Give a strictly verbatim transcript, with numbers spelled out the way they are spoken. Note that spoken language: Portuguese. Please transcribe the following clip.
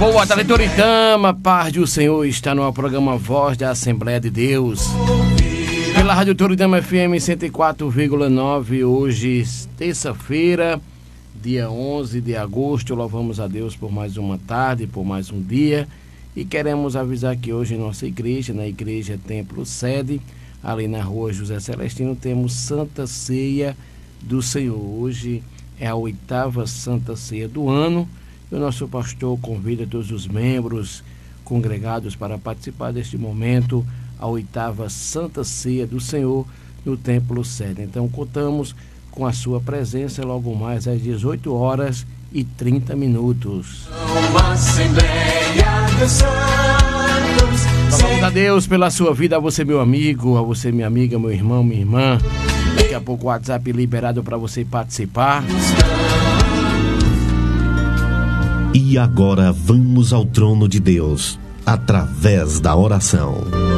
Boa tarde, Toritama, paz do Senhor, está no programa Voz da Assembleia de Deus. Pela Rádio Toritama F M cento e quatro vírgula nove, hoje, terça-feira, dia onze de agosto, louvamos a Deus por mais uma tarde, por mais um dia. E queremos avisar que hoje em nossa igreja, na Igreja Templo Sede, ali na rua José Celestino, temos Santa Ceia do Senhor. Hoje é a oitava Santa Ceia do ano. E o nosso pastor convida todos os membros congregados para participar deste momento, a oitava Santa Ceia do Senhor no Templo Sede. Então contamos com a sua presença logo mais às dezoito horas e trinta minutos. Uma Assembleia dos Santos. Louvamos a Deus pela sua vida, a você meu amigo, a você minha amiga, meu irmão, minha irmã. Daqui a pouco o WhatsApp liberado para você participar. E agora vamos ao trono de Deus, através da oração.